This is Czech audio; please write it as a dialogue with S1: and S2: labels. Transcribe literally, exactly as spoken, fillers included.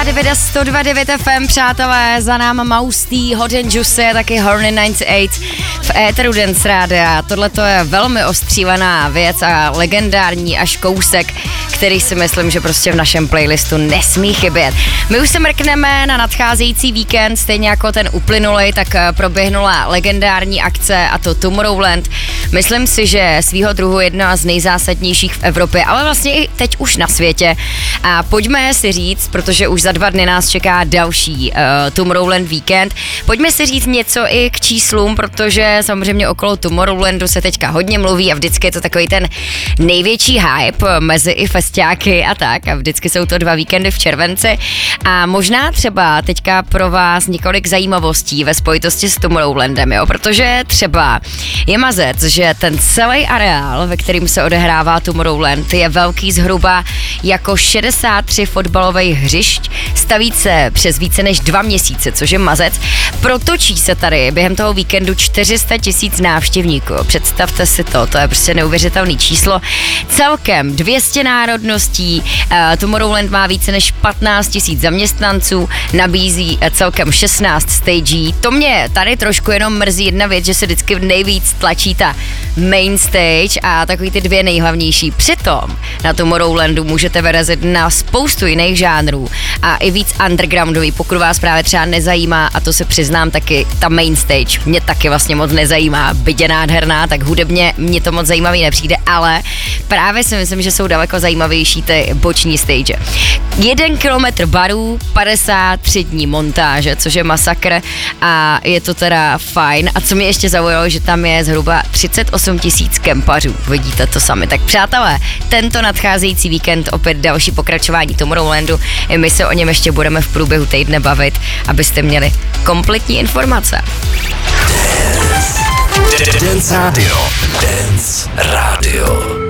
S1: devět a sto dva devět F M, přátelé, za náma Maustý, Hot and Juicy a taky Horny devadesát osm v éteru Dance Rádia. Tohle to je velmi ostřílená věc a legendární až kousek, který si myslím, že prostě v našem playlistu nesmí chybět. My už se mrkneme na nadcházející víkend, stejně jako ten uplynulej, tak proběhnula legendární akce a to Tomorrowland. Myslím si, že svýho druhu jedna z nejzásadnějších v Evropě, ale vlastně i teď už na světě. A pojďme si říct, protože už za dva dny nás čeká další uh, Tomorrowland víkend, pojďme si říct něco i k číslům, protože samozřejmě okolo Tomorrowlandu se teďka hodně mluví a vždycky je to takový ten největší hype mezi i festiáky a tak a vždycky jsou to dva víkendy v červenci a možná třeba teďka pro vás několik zajímavostí ve spojitosti s Tomorrowlandem, jo, protože třeba je mazec, že ten celý areál, ve kterým se odehrává Tomorrowland, je velký zhruba jako šedesát tři fotbalových hřišť, staví se přes více než dva měsíce, což je mazec. Protočí se tady během toho víkendu čtyři sta tisíc návštěvníků. Představte si to, to je prostě neuvěřitelné číslo. Celkem dvě stě národností, uh, Tomorrowland má více než patnáct tisíc zaměstnanců, nabízí uh, celkem šestnáct stagí. To mě tady trošku jenom mrzí jedna věc, že se vždycky nejvíc tlačí ta main stage a takový ty dvě nejhlavnější. Přitom na Tomorrowlandu můžete vyrazit na spoustu jiných žánrů a i víc undergroundový, pokud vás právě třeba nezajímá, a to se přiznám taky, ta main stage mě taky vlastně moc nezajímá, byť je nádherná, tak hudebně mě to moc zajímavý nepřijde, ale právě si myslím, že jsou daleko zajímavější ty boční stage. Jeden kilometr barů, padesát tři dní montáže, což je masakr a je to teda fajn. A co mě ještě zaujalo, že tam je zhruba třicet osm tisíc kempařů, vidíte to sami. Tak přátelé, tento nadcházející víkend opět další pokračování Tomorrowlandu. I my se o něm ještě budeme v průběhu týdne bavit, abyste měli kompletní informace.
S2: Dance Radio. Dance Radio.